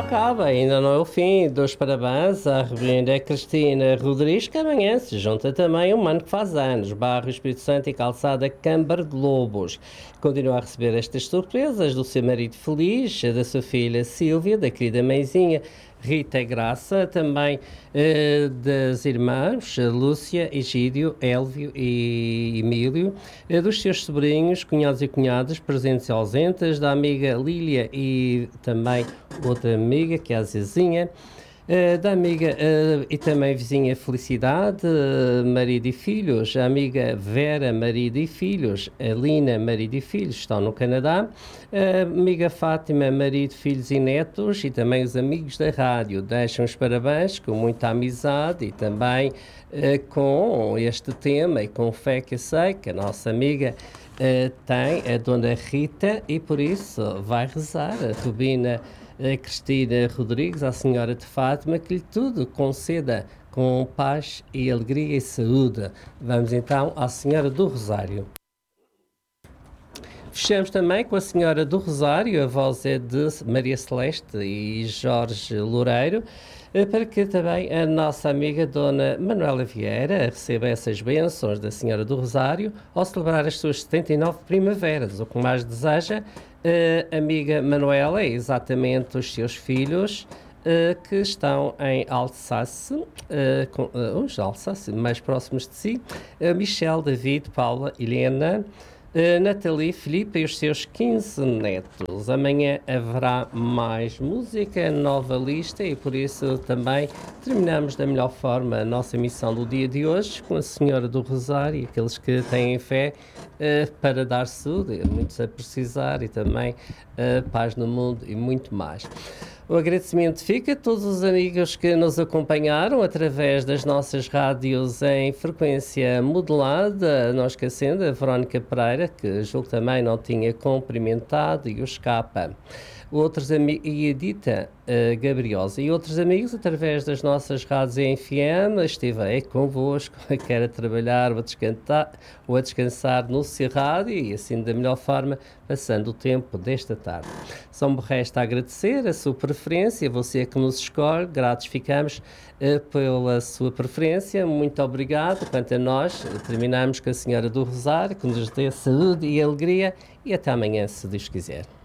acaba, ainda não é o fim. Dos parabéns à reverenda Cristina Rodrigues, que amanhã se junta também um ano que faz anos. Bairro Espírito Santo e Calçada Câmara de Lobos. Continua a receber estas surpresas do seu marido feliz, da sua filha Sílvia, da querida mãezinha Rita Graça, também das irmãs Lúcia, Egídio, Élvio e Emílio, dos seus sobrinhos, cunhados e cunhadas, presentes e ausentes, da amiga Lília e também outra amiga, que é a Zezinha, da amiga e também vizinha Felicidade, marido e filhos, a amiga Vera, marido e filhos, a Lina, marido e filhos, estão no Canadá, a amiga Fátima, marido, filhos e netos, e também os amigos da rádio deixam os parabéns com muita amizade e também com este tema e com fé que eu sei que a nossa amiga tem, a Dona Rita, e por isso vai rezar a Rubina Cristina Rodrigues, à Senhora de Fátima, que lhe tudo conceda com paz e alegria e saúde. Vamos então à Senhora do Rosário. Fechamos também com a Senhora do Rosário, a voz é de Maria Celeste e Jorge Loureiro, para que também a nossa amiga Dona Manuela Vieira receba essas bênçãos da Senhora do Rosário ao celebrar as suas 79 primaveras. O que mais deseja, amiga Manuela, é exatamente os seus filhos que estão em Alsace, os Alsace mais próximos de si, Michel, David, Paula, Helena, Nathalie, Filipe e os seus 15 netos. Amanhã haverá mais música, nova lista, e por isso também terminamos da melhor forma a nossa missão do dia de hoje com a Senhora do Rosário, aqueles que têm fé para dar saúde, muitos a precisar, e também paz no mundo e muito mais. O agradecimento fica a todos os amigos que nos acompanharam através das nossas rádios em frequência modulada, não esquecendo a Verónica Pereira, que julgo também não tinha cumprimentado, e o Escapa. Outros e a Dita Gabriosa e outros amigos através das nossas rádios em FM, esteve aí convosco, quer a trabalhar ou a descansar no seu rádio, e assim da melhor forma passando o tempo desta tarde. Só me resta agradecer a sua preferência, você que nos escolhe, gratos ficamos pela sua preferência, muito obrigado. Quanto a nós, terminamos com a Senhora do Rosário, que nos dê saúde e alegria, e até amanhã, se Deus quiser.